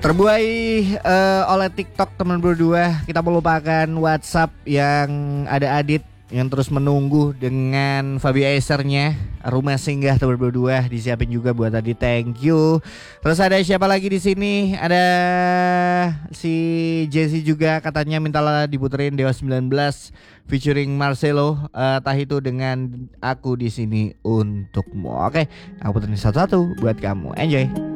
Terbuai oleh TikTok teman berdua, kita melupakan WhatsApp yang ada Adit yang terus menunggu dengan Fabi Acernya. Rumah singgah teman berdua disiapin juga buat Adit, thank you. Terus ada siapa lagi di sini? Ada si Jesse juga katanya minta diputerin Dewa 19 featuring Marcelo, tah itu dengan aku di sini untukmu. Oke, aku puterin satu-satu buat kamu. Enjoy.